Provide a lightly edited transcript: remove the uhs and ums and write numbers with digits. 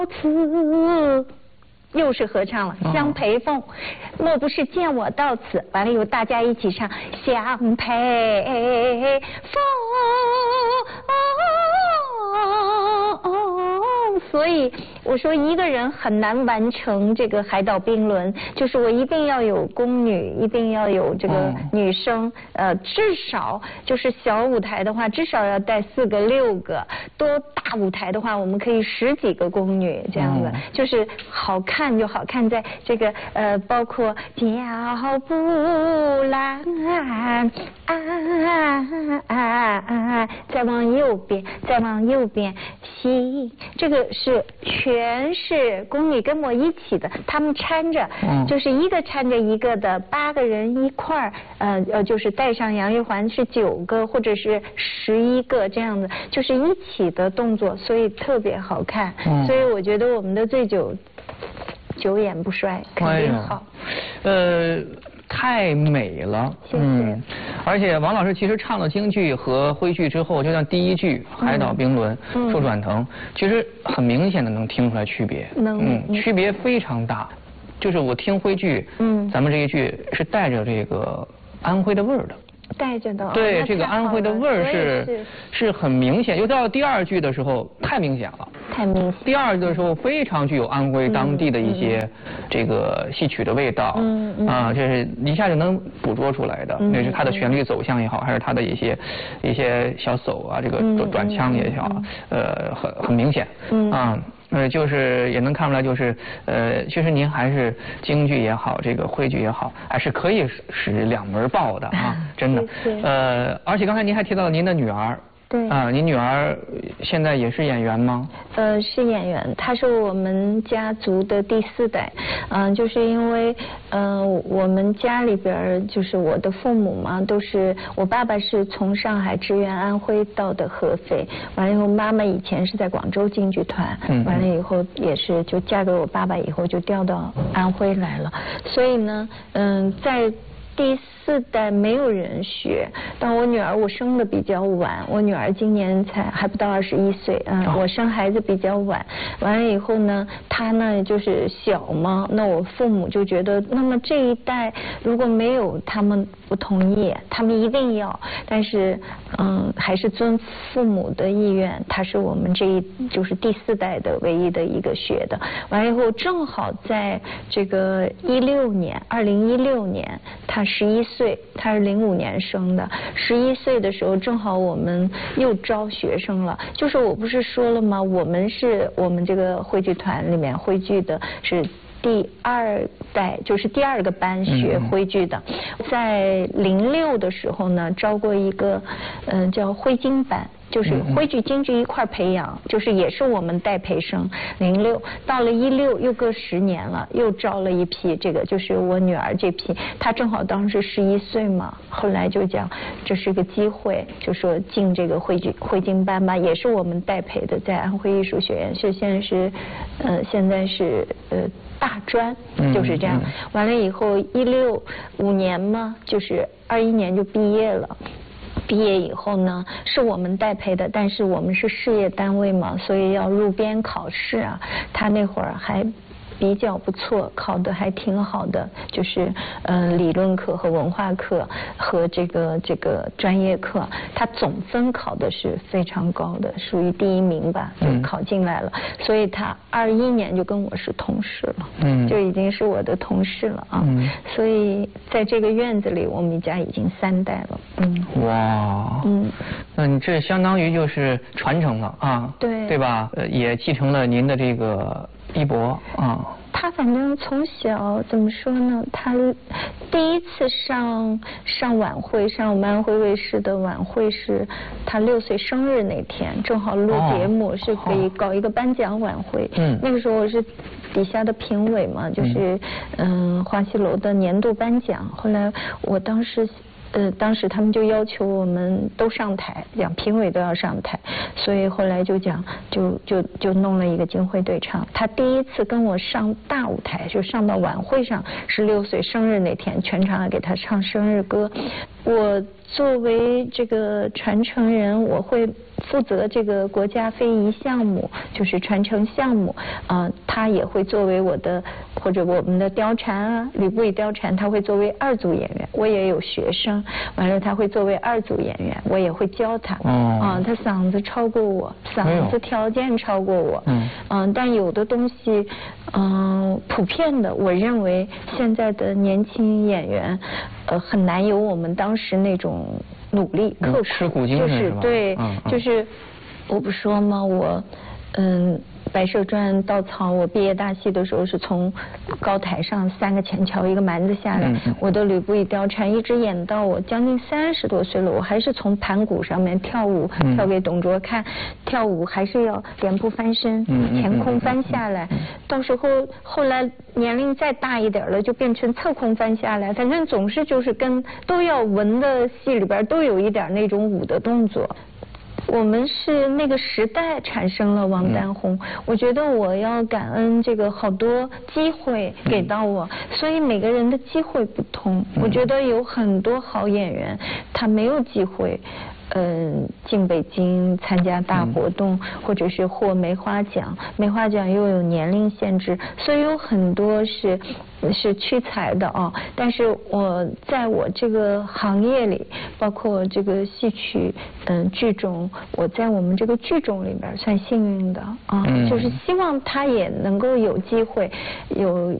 此。又是合唱了，相陪凤，莫不是见我到此？完了以后大家一起唱相陪凤。所以我说一个人很难完成这个海岛冰轮，就是我一定要有宫女，一定要有这个女生，至少就是小舞台的话，至少要带4个6个，多大舞台的话，我们可以10几个宫女这样子，就是好看就好看在这个包括脚步兰再往右边，再往右边西，这个是全是宫女跟我一起的，他们搀着，就是一个搀着一个的，8个人一块儿，就是戴上杨玉环是9个或者是11个这样子，就是一起的动作，所以特别好看。所以我觉得我们的醉酒久演不衰，肯定好。 太美了， 谢谢。 而且王老师其实唱了京剧和徽剧之后，就像第一句《海岛冰轮》《寿转腾》，其实很明显的能听出来区别，区别非常大。就是我听徽剧，咱们这一句是带着这个安徽的味儿的。 带着的， 对，这个安徽的味儿是很明显，就到第2句的时候太明显了， 太明显。 第2句的时候非常具有安徽当地的一些这个戏曲的味道，这是一下就能捕捉出来的。那是它的旋律走向也好，还是它的一些小手啊，这个转腔也好，很明显，就是也能看出来，就是其实您还是京剧也好，这个徽剧也好，还是可以使2门报的啊，真的。而且刚才您还提到了您的女儿。 对您女儿现在也是演员吗？ 是演员，她是我们家族的第4代，就是因为我们家里边就是我的父母嘛，都是我爸爸是从上海支援安徽到的合肥，完了以后妈妈以前是在广州京剧团，完了以后也是就嫁给我爸爸以后就调到安徽来了，所以呢，在第4代没有人学，但我女儿我生的比较晚，我女儿今年还不到21岁，我生孩子比较晚，完了以后呢，她呢就是小嘛，那我父母就觉得，那么这一代如果没有他们不同意，他们一定要，但是还是遵父母的意愿，她是我们就是第4代的唯一的一个学的，完了以后正好在这个2016年，她11岁，她是05年生的，11岁的时候正好我们又招学生了，就是我不是说了吗？我们这个徽剧团里面徽剧的是第2代，就是第2个班学徽剧的，在06的时候呢，招过一个叫徽京班。就是徽剧京剧一块培养，就是也是我们代培生06，到了16又隔10年了，又招了一批，这个就是我女儿这批，她正好当时11岁嘛，后来就讲这是个机会，就说进这个徽京班吧，也是我们代培的，在安徽艺术学院，现在是大专，就是这样。完了以后5年嘛，就是21年就毕业了。毕业以后呢，是我们代培的，但是我们是事业单位嘛，所以要入编考试啊。他那会儿还比较不错，考得还挺好的，就是理论课和文化课和这个专业课，他总分考的是非常高的，属于第1名吧，就考进来了。所以他21年就跟我是同事了，就已经是我的同事了啊。所以在这个院子里，我们家已经3代了。 哇，那你这相当于就是传承了啊，对吧？也继承了您的这个衣钵啊。 他反正从小怎么说呢？他第一次上晚会，上我们安徽卫视的晚会是他6岁生日那天，正好录节目，是可以搞一个颁奖晚会。那个时候我是底下的评委嘛，就是华西楼的年度颁奖。后来我当时当时他们就要求我们都上台，讲评委都要上台，所以后来就讲就弄了一个金辉对唱。他第一次跟我上大舞台，就上到晚会上，16岁生日那天，全场给他唱生日歌。我作为这个传承人，我会负责这个国家非遗项目，就是传承项目，他也会作为我的或者我们的貂蝉啊，吕不韦貂蝉，他会作为2组演员，我也有学生，完了他会作为2组演员，我也会教他。他嗓子超过我，嗓子条件超过我。但有的东西，普遍的，我认为现在的年轻演员，很难有我们当时那种努力刻苦， 吃苦精神就是对，就是我不说吗？我白蛇传稻草，我毕业大戏的时候是从高台上3个前桥1个蛮子下来，我的吕不韦貂蝉一直演到我将近30多岁了，我还是从盘古上面跳舞，跳给董卓看，跳舞还是要脸部翻身，前空翻下来，到时候后来年龄再大一点了，就变成侧空翻下来，反正总是就是都要文的戏里边都有一点那种武的动作。我们是那个时代产生了王丹红，我觉得我要感恩这个好多机会给到我，所以每个人的机会不同，我觉得有很多好演员他没有机会进北京参加大活动，或者是获梅花奖，梅花奖又有年龄限制，所以有很多是屈才的啊。但是我在我这个行业里，包括这个戏曲剧种，我在我们这个剧种里边算幸运的啊，就是希望他也能够有机会有